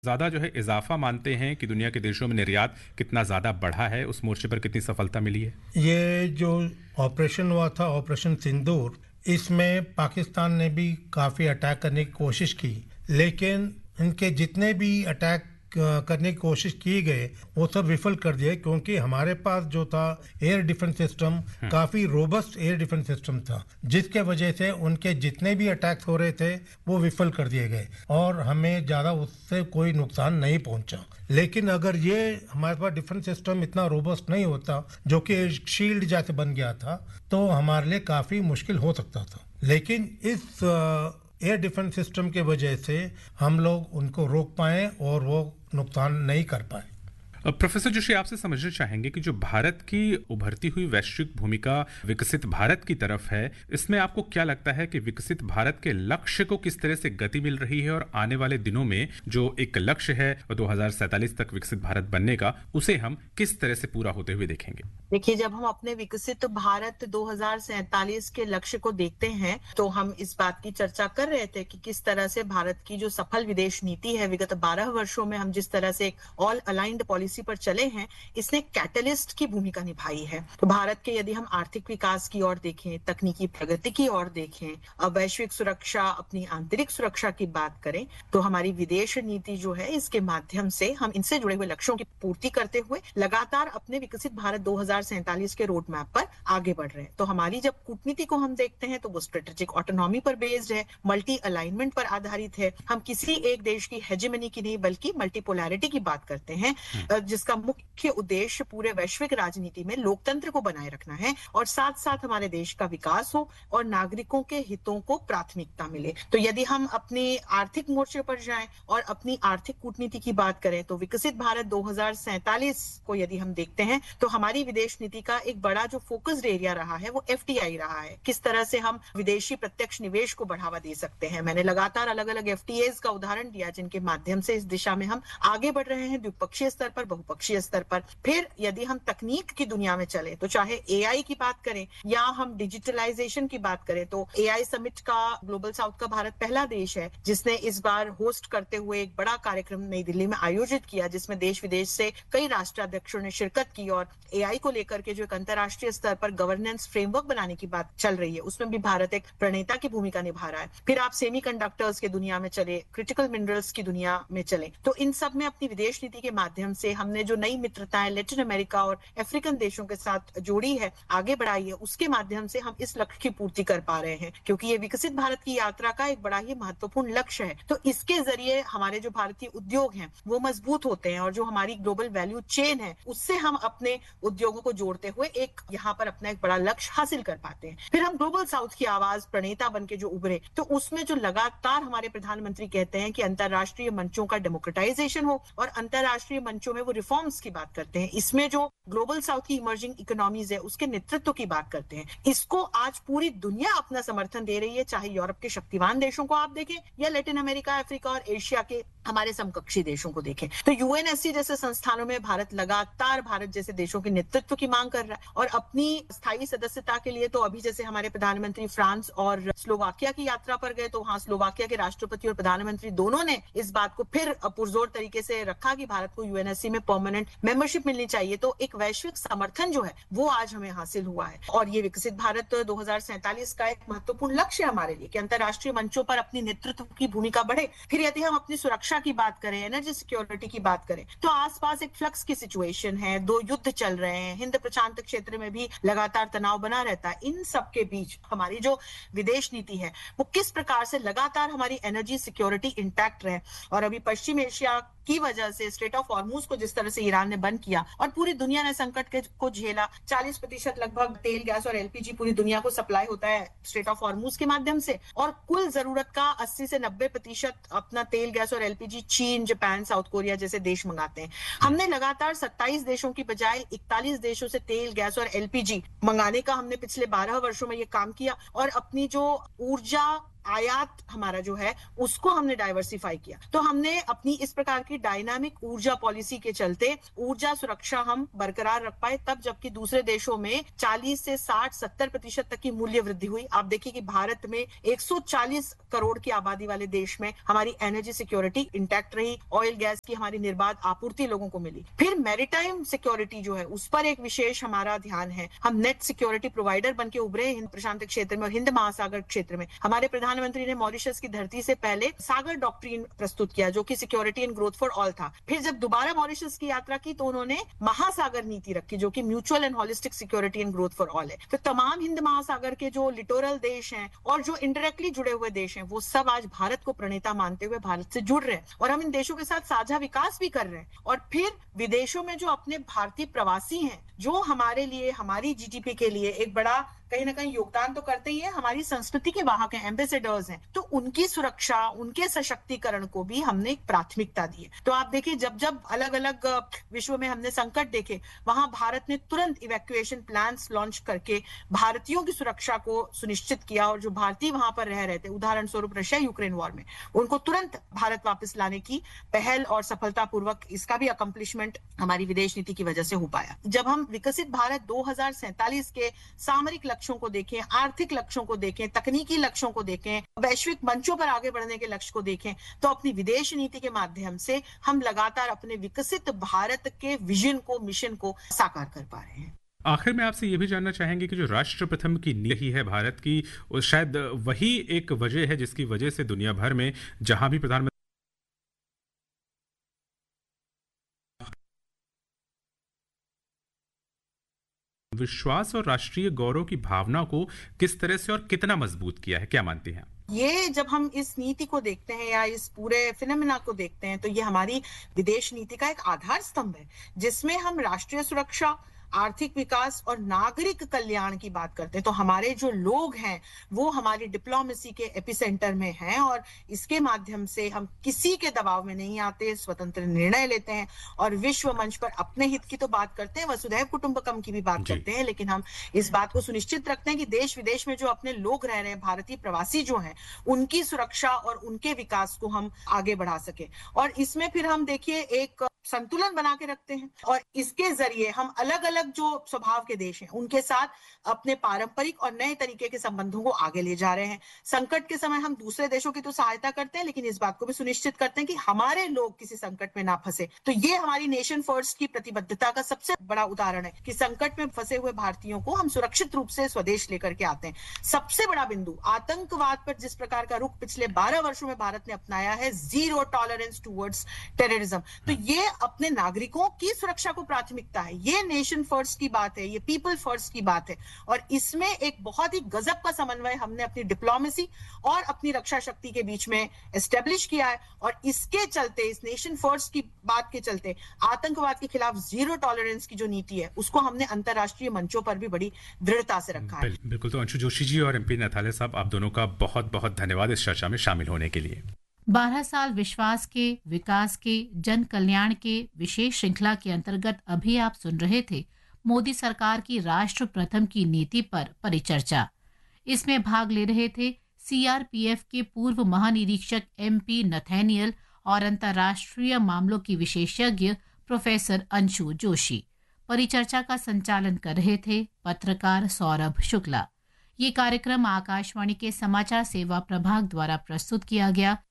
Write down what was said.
ज़्यादा जो है इजाफा मानते हैं कि दुनिया के देशों में निर्यात कितना ज़्यादा बढ़ा है, उस मोर्चे पर कितनी सफलता मिली है? ये जो ऑपरेशन हुआ था, ऑपरेशन सिंदूर, इसमें पाकिस्तान ने भी काफ़ी अटैक करने की कोशिश की, लेकिन इनके जितने भी अटैक करने की कोशिश की गए वो सब विफल कर दिए, क्योंकि हमारे पास जो था एयर डिफेंस सिस्टम काफ़ी रोबस्ट एयर डिफेंस सिस्टम था, जिसके वजह से उनके जितने भी अटैक्स हो रहे थे वो विफल कर दिए गए और हमें ज़्यादा उससे कोई नुकसान नहीं पहुंचा। लेकिन अगर ये हमारे पास डिफेंस सिस्टम इतना रोबस्ट नहीं होता, जो कि शील्ड जैसे बन गया था, तो हमारे लिए काफ़ी मुश्किल हो सकता था। लेकिन इस एयर डिफेंस सिस्टम के वजह से हम लोग उनको रोक पाए और वो नुकसान नहीं कर पाए। प्रोफेसर जोशी, आपसे समझना चाहेंगे कि जो भारत की उभरती हुई वैश्विक भूमिका विकसित भारत की तरफ है, इसमें आपको क्या लगता है कि विकसित भारत के लक्ष्य को किस तरह से गति मिल रही है और आने वाले दिनों में जो एक लक्ष्य है 2047 तक विकसित भारत बनने का, उसे हम किस तरह से पूरा होते हुए देखेंगे? देखिए, जब हम अपने विकसित भारत 2047 के लक्ष्य को देखते हैं तो हम इस बात की चर्चा कर रहे थे कि किस तरह से भारत की जो सफल विदेश नीति है, विगत 12 वर्षों में हम जिस तरह से एक ऑल अलाइंड पॉलिसी पर चले हैं, इसने कैटलिस्ट की भूमिका निभाई है। तो भारत के यदि हम आर्थिक विकास की ओर देखें, तकनीकी प्रगति की ओर देखें, वैश्विक सुरक्षा, अपनी आंतरिक सुरक्षा की बात करें, तो हमारी विदेश नीति जो है, इसके माध्यम से हम इनसे जुड़े हुए लक्ष्यों की पूर्ति करते हुए लगातार अपने विकसित भारत 2047 के रोड मैप पर आगे बढ़ रहे हैं। तो हमारी जब कूटनीति को हम देखते हैं तो वो स्ट्रेटेजिक ऑटोनॉमी पर बेस्ड है, मल्टी अलाइनमेंट पर आधारित है। हम किसी एक देश की हेजेमनी की नहीं बल्कि मल्टीपोलैरिटी की बात करते हैं, जिसका मुख्य उद्देश्य पूरे वैश्विक राजनीति में लोकतंत्र को बनाए रखना है और साथ साथ हमारे देश का विकास हो और नागरिकों के हितों को प्राथमिकता मिले। तो यदि हम अपने आर्थिक मोर्चे पर जाएं और अपनी आर्थिक कूटनीति की बात करें तो विकसित भारत 2047 को यदि हम देखते हैं तो हमारी विदेश नीति का एक बड़ा जो फोकस्ड एरिया रहा है वो एफटीआई रहा है। किस तरह से हम विदेशी प्रत्यक्ष निवेश को बढ़ावा दे सकते हैं। मैंने लगातार अलग अलग एफटीएज का उदाहरण दिया जिनके माध्यम से इस दिशा में हम आगे बढ़ रहे हैं, द्विपक्षीय स्तर पर, बहुपक्षीय स्तर पर। फिर यदि हम तकनीक की दुनिया में चले तो चाहे एआई की बात करें या हम डिजिटलाइजेशन की बात करें, तो एआई समिट का ग्लोबल साउथ का भारत पहला देश है जिसने इस बार होस्ट करते हुए एक बड़ा कार्यक्रम नई दिल्ली में आयोजित किया, जिसमें देश विदेश से कई राष्ट्राध्यक्षों ने शिरकत की और एआई को लेकर के जो एक अंतर्राष्ट्रीय स्तर पर गवर्नेंस फ्रेमवर्क बनाने की बात चल रही है, उसमें भी भारत एक प्रणेता की भूमिका निभा रहा है। फिर आप सेमीकंडक्टर्स की दुनिया में चले, क्रिटिकल मिनरल्स की दुनिया में चले, तो इन सब में अपनी विदेश नीति के माध्यम से हमने जो नई मित्रताएं लैटिन अमेरिका और अफ्रीकन देशों के साथ जोड़ी है, आगे बढ़ाई है, उसके माध्यम से हम इस लक्ष्य की पूर्ति कर पा रहे हैं, क्योंकि ये विकसित भारत की यात्रा का एक बड़ा ही महत्वपूर्ण लक्ष्य है। तो इसके जरिए हमारे जो भारतीय उद्योग हैं वो मजबूत होते हैं और जो हमारी ग्लोबल वैल्यू चेन है उससे हम अपने उद्योगों को जोड़ते हुए एक यहाँ पर अपना एक बड़ा लक्ष्य हासिल कर पाते हैं। फिर हम ग्लोबल साउथ की आवाज प्रणेता बन के जो उभरे, तो उसमें जो लगातार हमारे प्रधानमंत्री कहते हैं कि अंतर्राष्ट्रीय मंचों का डेमोक्रेटाइजेशन हो और अंतर्राष्ट्रीय मंचों में वो रिफॉर्म्स की बात करते हैं। इसमें जो ग्लोबल साउथ की इमर्जिंग इकोनॉमीज है उसके नेतृत्व की बात करते हैं। इसको आज पूरी दुनिया अपना समर्थन दे रही है, चाहे यूरोप के शक्तिवान देशों को आप देखें या लैटिन अमेरिका, अफ्रीका और एशिया के हमारे समकक्षी देशों को देखें। तो यूएनएससी जैसे संस्थानों में भारत लगातार भारत जैसे देशों के नेतृत्व की मांग कर रहा है और अपनी स्थायी सदस्यता के लिए तो अभी जैसे हमारे प्रधानमंत्री फ्रांस और स्लोवाकिया की यात्रा पर गए, तो वहां स्लोवाकिया के राष्ट्रपति और प्रधानमंत्री दोनों ने इस बात को फिर पुरजोर तरीके से रखा कि भारत को यूएनएससी में परमानेंट मेंबरशिप मिलनी चाहिए। तो एक वैश्विक समर्थन जो है वो आज हमें हासिल हुआ है और ये विकसित भारत 2047 का एक महत्वपूर्ण लक्ष्य है हमारे लिए कि अंतर्राष्ट्रीय मंचों पर अपनी नेतृत्व की भूमिका बढ़े। फिर यदि हम अपनी सुरक्षा की बात करें, एनर्जी सिक्योरिटी की बात करें, तो आसपास एक फ्लक्स की सिचुएशन है, 2 युद्ध चल रहे हैं, हिंद प्रशांत क्षेत्र में भी लगातार तनाव बना रहता है। इन सब के बीच हमारी जो विदेश नीति है वो किस प्रकार से लगातार हमारी एनर्जी सिक्योरिटी इंटैक्ट रहे। और अभी पश्चिम एशिया की वजह से स्ट्रेट ऑफ हॉर्मुज को जिस तरह से ईरान ने बंद किया और पूरी दुनिया ने संकट को झेला, 40% लगभग तेल, गैस और एलपीजी पूरी दुनिया को सप्लाई होता है स्ट्रेट ऑफ हॉर्मुज के माध्यम से और कुल जरूरत का 80 से 90% अपना तेल, गैस और एलपीजी चीन, जापान, साउथ कोरिया जैसे देश मंगाते हैं। हमने लगातार 27 देशों की बजाय 41 देशों से तेल, गैस और एलपीजी मंगाने का हमने पिछले 12 वर्षों में ये काम किया और अपनी जो ऊर्जा आयात हमारा जो है उसको हमने डाइवर्सिफाई किया। तो हमने अपनी इस प्रकार की डायनामिक ऊर्जा पॉलिसी के चलते ऊर्जा सुरक्षा हम बरकरार रख पाए, तब जबकि दूसरे देशों में 40 से 60-70% तक की मूल्य वृद्धि हुई। आप देखिए कि भारत में 140 करोड़ की आबादी वाले देश में हमारी एनर्जी सिक्योरिटी इंटैक्ट रही, ऑयल गैस की हमारी निर्बाध आपूर्ति लोगों को मिली। फिर मैरीटाइम सिक्योरिटी जो है उस पर एक विशेष हमारा ध्यान है। हम नेट सिक्योरिटी प्रोवाइडर बनके उभरे हिंद प्रशांत क्षेत्र में और हिंद महासागर क्षेत्र में। हमारे प्रधानमंत्री ने मॉरिशस की धरती से पहले सागर डॉक्ट्रिन प्रस्तुत किया जो कि security and growth for all था। फिर जब दोबारा मॉरिशस की यात्रा की तो उन्होंने महासागर नीति रखी जो कि mutual and holistic security and growth for all है। तो तमाम हिंद महासागर के जो लिटोरल देश हैं और जो इंडायरेक्टली जुड़े हुए देश हैं वो सब आज भारत को प्रणेता मानते हुए भारत से जुड़ रहे हैं और हम इन देशों के साथ साझा विकास भी कर रहे हैं। और फिर विदेशों में जो अपने भारतीय प्रवासी हैं जो हमारे लिए, हमारी जीडीपी के लिए एक बड़ा कहीं ना कहीं योगदान तो करते ही है, हमारी संस्कृति के वाहक हैं, एम्बेसडर्स हैं, तो उनकी सुरक्षा, उनके सशक्तिकरण को भी हमने एक प्राथमिकता दी है। तो आप देखिए जब जब अलग अलग विश्व में हमने संकट देखे वहां भारत ने तुरंत इवैक्यूएशन प्लान्स लॉन्च करके भारतीयों की सुरक्षा को सुनिश्चित किया और जो भारतीय वहां पर रह रहे थे, उदाहरण स्वरूप रशिया यूक्रेन वॉर में, उनको तुरंत भारत वापस लाने की पहल और सफलतापूर्वक इसका भी अकम्प्लिशमेंट हमारी विदेश नीति की वजह से हो पाया। जब हम विकसित भारत 2047 के सामरिक लक्ष्यों को देखें, आर्थिक लक्ष्यों को देखें, तकनीकी लक्ष्यों को देखें, वैश्विक मंचों पर आगे बढ़ने के लक्ष्य को देखें, तो अपनी विदेश नीति के माध्यम से हम लगातार अपने विकसित भारत के विजन को, मिशन को साकार कर पा रहे हैं। आखिर में आपसे ये भी जानना चाहेंगे कि जो राष्ट्र प्रथम की नीति है भारत की, वो शायद वही एक वजह है जिसकी वजह से दुनिया भर में जहां भी प्रधानमंत्री विश्वास और राष्ट्रीय गौरव की भावना को किस तरह से और कितना मजबूत किया है, क्या मानती हैं? ये जब हम इस नीति को देखते हैं या इस पूरे फिनोमेना को देखते हैं तो ये हमारी विदेश नीति का एक आधार स्तंभ है जिसमें हम राष्ट्रीय सुरक्षा, आर्थिक विकास और नागरिक कल्याण की बात करते हैं। तो हमारे जो लोग हैं वो हमारी डिप्लोमेसी के एपिसेंटर में हैं और इसके माध्यम से हम किसी के दबाव में नहीं आते, स्वतंत्र निर्णय लेते हैं और विश्व मंच पर अपने हित की तो बात करते हैं, वसुधैव कुटुंबकम की भी बात करते हैं, लेकिन हम इस बात को सुनिश्चित रखते हैं कि देश विदेश में जो अपने लोग रह रहे हैं, भारतीय प्रवासी जो हैं, उनकी सुरक्षा और उनके विकास को हम आगे बढ़ा सके। और इसमें फिर हम देखिए एक संतुलन बना के रखते हैं और इसके जरिए हम अलग अलग जो स्वभाव के देश हैं उनके साथ अपने पारंपरिक और नए तरीके के संबंधों को आगे ले जा रहे हैं। संकट के समय हम दूसरे देशों की तो सहायता करते हैं लेकिन इस बात को भी सुनिश्चित करते हैं कि हमारे लोग किसी संकट में ना फंसे। तो ये हमारी नेशन फर्स्ट की प्रतिबद्धता का सबसे बड़ा उदाहरण है कि संकट में फंसे हुए भारतीयों को हम सुरक्षित रूप से स्वदेश लेकर के आते हैं। सबसे बड़ा बिंदु आतंकवाद पर जिस प्रकार का रुख पिछले 12 वर्षों में भारत ने अपनाया है, जीरो टॉलरेंस टुवर्ड्स टेररिज्म, तो ये अपने नागरिकों की सुरक्षा को प्राथमिकता है। ये नेशन फर्स्ट की बात है, ये पीपल फर्स्ट की बात है और इसमें एक बहुत ही गजब का समन्वय हमने अपनी डिप्लोमेसी और अपनी रक्षा शक्ति के बीच में एस्टेब्लिश किया है और इसके चलते, इस नेशन फर्स्ट की बात के चलते आतंकवाद के खिलाफ जीरो टॉलरेंस की जो नीति है उसको हमने अंतरराष्ट्रीय मंचों पर भी बड़ी दृढ़ता से रखा है। बिल्कुल। तो अंशु जोशी जी और एमपी नथाले साहब, आप दोनों का बहुत बहुत धन्यवाद इस चर्चा में शामिल होने के लिए। 12 साल विश्वास के, विकास के, जन कल्याण के विशेष श्रृंखला के अंतर्गत अभी आप सुन रहे थे मोदी सरकार की राष्ट्र प्रथम की नीति पर परिचर्चा। इसमें भाग ले रहे थे सीआरपीएफ के पूर्व महानिरीक्षक एमपी नथैनियल और अंतर्राष्ट्रीय मामलों की विशेषज्ञ प्रोफेसर अंशु जोशी। परिचर्चा का संचालन कर रहे थे पत्रकार सौरभ शुक्ला। ये कार्यक्रम आकाशवाणी के समाचार सेवा प्रभाग द्वारा प्रस्तुत किया गया।